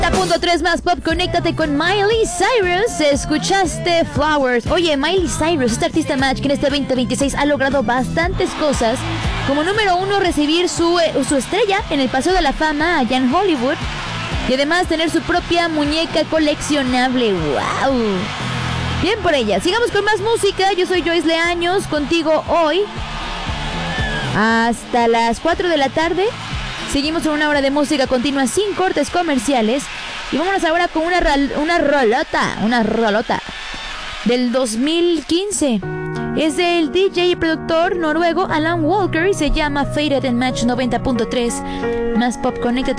90.3 más pop, conéctate con Miley Cyrus. Escuchaste Flowers. Oye, Miley Cyrus, esta artista match que en este 2026 ha logrado bastantes cosas. Como número 1, recibir su estrella en el Paseo de la Fama allá en Hollywood. Y además tener su propia muñeca coleccionable. ¡Wow! Bien por ella. Sigamos con más música. Yo soy Joyce Leaños, contigo hoy hasta las 4 de la tarde. Seguimos en una hora de música continua sin cortes comerciales. Y vámonos ahora con una rolota del 2015. Es del DJ y productor noruego Alan Walker y se llama Faded en Match 90.3. Más pop, conéctate.